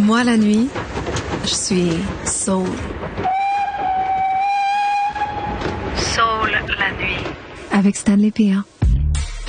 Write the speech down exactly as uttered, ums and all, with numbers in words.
Moi, la nuit, je suis soul. Soul la nuit. Avec Stanley P A.